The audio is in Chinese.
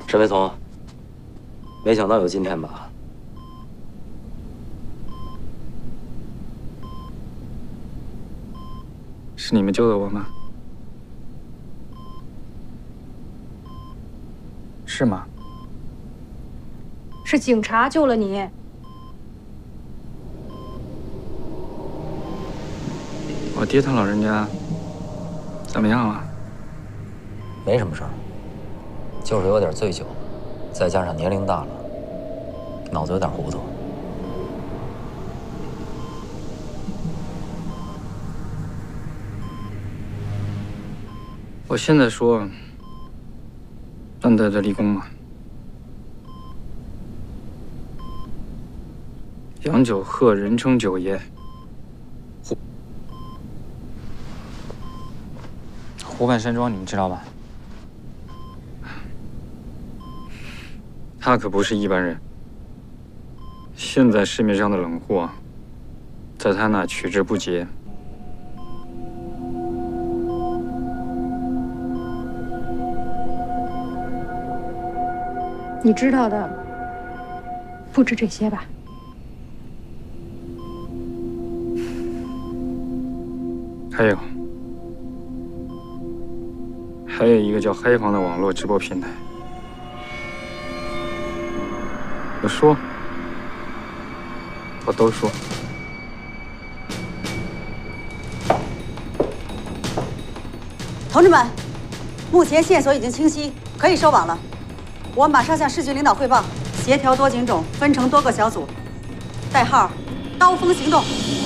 沈飞聪，没想到有今天吧？ 是你们救的我吗？是吗？ 是警察救了你。 我爹他老人家怎么样了？ 没什么事儿，就是有点醉酒，再加上年龄大了，脑子有点糊涂。 我现在说，断代的立功嘛。杨九鹤人称九爷，湖畔山庄你们知道吧？他可不是一般人。现在市面上的冷货，在他那取之不竭。 你知道的不止这些吧？ 还有一个叫黑房的网络直播平台。我都说。 同志们，目前线索已经清晰，可以收网了。我马上向市局领导汇报，协调多警种，分成多个小组，代号“刀锋行动”。